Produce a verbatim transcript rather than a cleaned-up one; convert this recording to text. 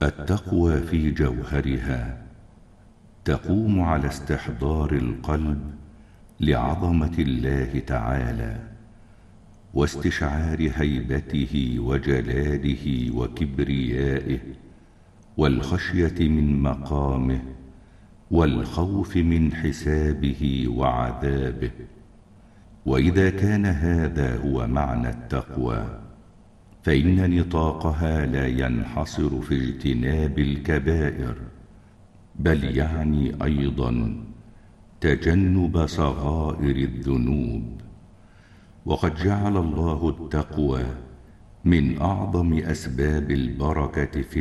التقوى في جوهرها تقوم على استحضار القلب لعظمة الله تعالى، واستشعار هيبته وجلاله وكبريائه، والخشية من مقامه، والخوف من حسابه وعذابه. وإذا كان هذا هو معنى التقوى، فإن نطاقها لا ينحصر في اجتناب الكبائر، بل يعني أيضا تجنب صغائر الذنوب. وقد جعل الله التقوى من أعظم أسباب البركة في